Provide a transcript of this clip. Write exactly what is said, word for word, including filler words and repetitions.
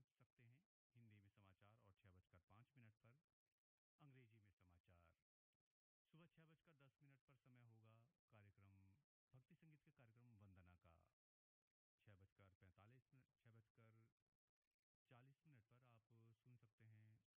सकते हैं हिंदी में समाचार और छः बजकर पाँच मिनट पर अंग्रेजी में समाचार। सुबह छः बजकर दस मिनट पर समय होगा कार्यक्रम भक्ति संगीत के कार्यक्रम वंदना का। छः बजकर पैंतालीस मिनट छः बजकर चालीस मिनट पर आप सुन सकते हैं